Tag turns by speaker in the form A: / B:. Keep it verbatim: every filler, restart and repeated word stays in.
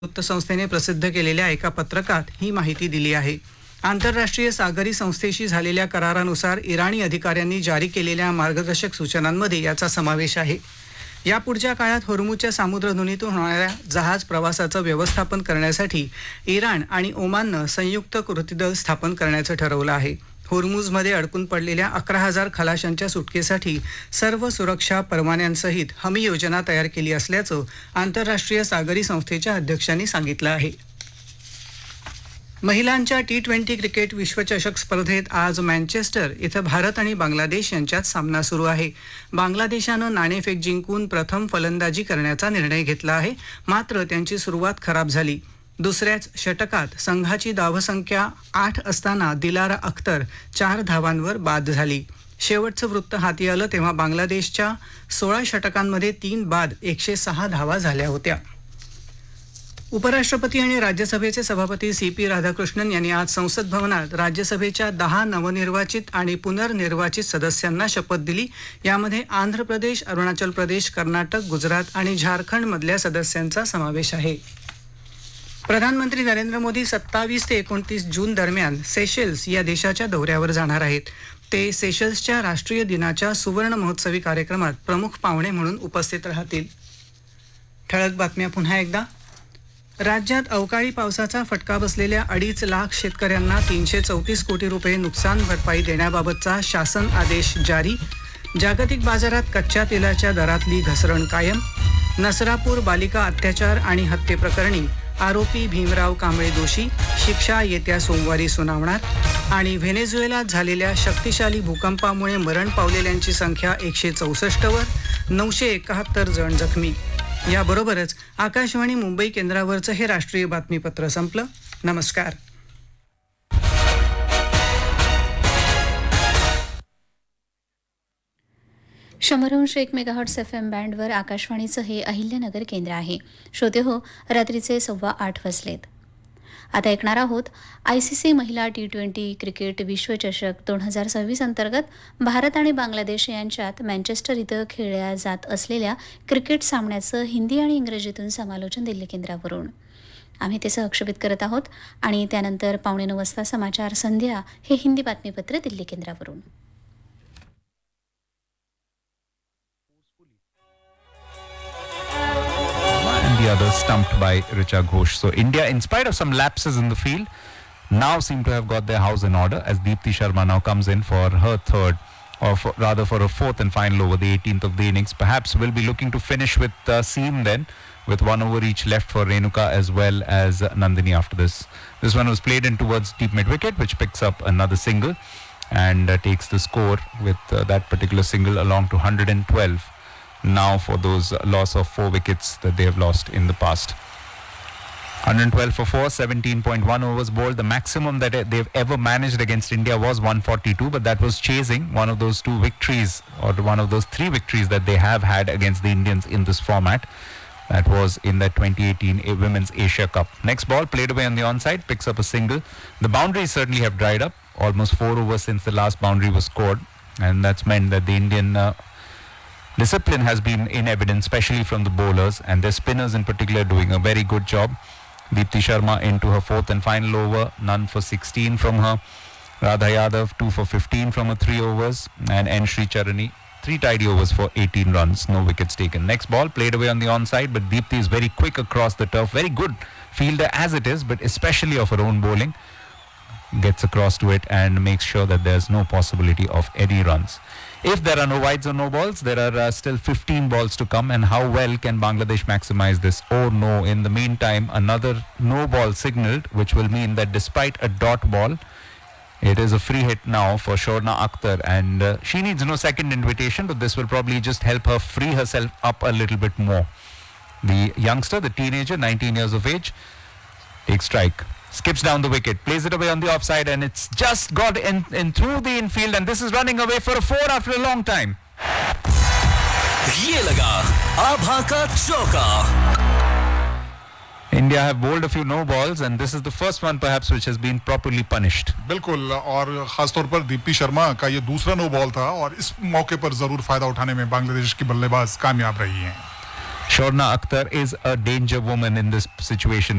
A: वृत्तसंस्थेने प्रसिद्ध केलेल्या एका पत्रकात ही माहिती दिली आहे. आंतरराष्ट्रीय सागरी संस्थेशी झालेल्या करारानुसार इराणी अधिकाऱ्यांनी जारी केलेल्या मार्गदर्शक सूचनांमध्ये याचा समावेश आहे. यापुढच्या काळात होर्मुझच्या सामुद्रधुनीतून होणाऱ्या जहाज प्रवासाचं व्यवस्थापन करण्यासाठी इराण आणि ओमाननं संयुक्त कृती दल स्थापन करण्याचं ठरवलं आहे. होर्मुझमध्ये अडकून पडलेल्या अकरा हजार खलाशांच्या सुटकेसाठी सर्व सुरक्षा परवान्यांसहित हमी योजना तयार केली असल्याचं आंतरराष्ट्रीय सागरी संस्थेच्या अध्यक्षांनी सांगितलं आहे. महिलांच्या टी ट्वेंटी क्रिकेट विश्वचषक स्पर्धेत आज मँचेस्टर इथं भारत आणि बांगलादेश यांच्यात सामना सुरू आहे. बांगलादेशानं नाणेफेक जिंकून प्रथम फलंदाजी करण्याचा निर्णय घेतला आहे, मात्र त्यांची सुरुवात खराब झाली. दुसऱ्याच षटकात संघाची धावसंख्या आठ असताना दिलारा अख्तर चार धावांवर बाद झाली. शेवटचं वृत्त हाती आलं तेव्हा बांगलादेशच्या सोळा षटकांमध्ये तीन बाद एकशे सहा धावा झाल्या होत्या. उपराष्ट्रपती आणि राज्यसभेचे सभापती सी पी राधाकृष्णन यांनी आज संसद भवनात राज्यसभेच्या दहा नवनिर्वाचित आणि पुनर्निर्वाचित सदस्यांना शपथ दिली. यामध्ये आंध्र प्रदेश, अरुणाचल प्रदेश, कर्नाटक, गुजरात आणि झारखंडमधल्या सदस्यांचा समावेश आहे. प्रधानमंत्री नरेंद्र मोदी सत्तावीस ते एकोणतीस जून दरम्यान सेशेल्स या देशाच्या दौऱ्यावर जाणार आहेत. ते सेशेल्सच्या राष्ट्रीय दिनाच्या सुवर्ण महोत्सवी कार्यक्रमात प्रमुख पाहुणे म्हणून उपस्थित राहतील. ठळक बातम्या पुन्हा एकदा. राज्यात अवकाळी पावसाचा फटका बसलेल्या अडीच लाख शेतकऱ्यांना तीनशे चौतीस कोटी रुपये नुकसान भरपाई देण्याबाबतचा शासन आदेश जारी. जागतिक बाजारात कच्च्या तेलाच्या दरातली घसरण कायम. नसरापूर बालिका अत्याचार आणि हत्येप्रकरणी आरोपी भीमराव कांबळे दोषी, शिक्षा येत्या सोमवारी सुनावणार. आणि व्हेनेझुएलात झालेल्या शक्तिशाली भूकंपामुळे मरण पावलेल्यांची संख्या एकशे चौसष्ट वर, नऊशे एकाहत्तर जण जखमी. याबरोबरच आकाशवाणी मुंबई केंद्रावरचं हे राष्ट्रीय बातमीपत्र संपलं. नमस्कार.
B: शंभर एक मेगाहर्ट्स एफ एम बँडवर आकाशवाणीचं हे अहिल्यानगर केंद्र आहे. श्रोते हो, रात्रीचे सव्वा आठ वाजलेत. आता ऐकणार आहोत आय सी सी महिला टी ट्वेंटी क्रिकेट विश्वचषक दोन हजार सव्वीस अंतर्गत भारत आणि बांगलादेश यांच्यात मँचेस्टर इथं खेळल्या जात असलेल्या क्रिकेट सामन्याचं हिंदी आणि इंग्रजीतून समालोचन दिल्ली केंद्रावरून. आम्ही ते सहक्षेपित करत आहोत आणि त्यानंतर पावणे नऊ वाजता समाचार संध्या हे हिंदी बातमीपत्र दिल्ली केंद्रावरून.
C: The others stumped by Richa Ghosh. So India, in spite of some lapses in the field, now seem to have got their house in order as Deepti Sharma now comes in for her third, or for, rather for a fourth and final over, the eighteenth of the innings. Perhaps we'll be looking to finish with uh, seam then, with one over each left for Renuka as well as uh, Nandini after this. This one was played in towards deep mid-wicket, which picks up another single and uh, takes the score with uh, that particular single along to one hundred twelve. Now for those loss of four wickets that they have lost in the past. one hundred twelve for four, seventeen point one overs bowled. The maximum that they've ever managed against India was one forty-two, but that was chasing one of those two victories or one of those three victories that they have had against the Indians in this format. That was in the twenty eighteen Women's Asia Cup. Next ball played away on the onside, picks up a single. The boundaries certainly have dried up. Almost four overs since the last boundary was scored, and that's meant that the Indian uh, discipline has been in evidence, especially from the bowlers, and their spinners in particular doing a very good job. Deepti Sharma into her fourth and final over, none for sixteen from her. Radha Yadav two for fifteen from her three overs, and N. Sri Charani three tidy overs for eighteen runs, no wickets taken. Next ball played away on the onside, but Deepti is very quick across the turf, very good fielder as it is, but especially of her own bowling, gets across to it and makes sure that there's no possibility of any runs. If there are no wides or no balls, there are uh, still fifteen balls to come, and how well can Bangladesh maximize this? Oh no, in the meantime, another no ball signaled, which will mean that despite a dot ball, it is a free hit now for Shorna Akhtar, and uh, she needs no second invitation, but this will probably just help her free herself up a little bit more. The youngster, the teenager, nineteen years of age, takes strike. Skips down the wicket, plays it away on the offside, and it's just got in, in through the infield, and this is running away for a four after a long time.
D: ये लगा आभा का चौका.
C: India have bowled a few no balls, and this is the first one perhaps which has been properly punished.
E: बिल्कुल, और खासतौर पर दीप्ति शर्मा का ये दूसरा नो बॉल था, और इस मौके पर जरूर फायदा उठाने में बांग्लादेश की बल्लेबाज कामयाब रही हैं.
C: Shorna Akhtar is a danger woman in this situation.